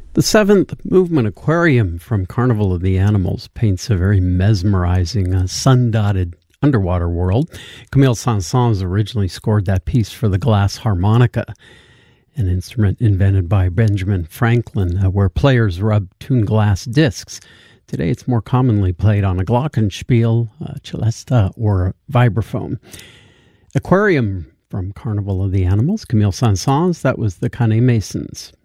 The seventh movement Aquarium from Carnival of the Animals paints a very mesmerizing, sun-dotted underwater world. Camille Saint-Saëns originally scored that piece for the glass harmonica, an instrument invented by Benjamin Franklin, where players rub tuned glass discs. Today it's more commonly played on a glockenspiel, celesta, or vibraphone. Aquarium from Carnival of the Animals, Camille Saint-Saëns, that was the Canet Masons.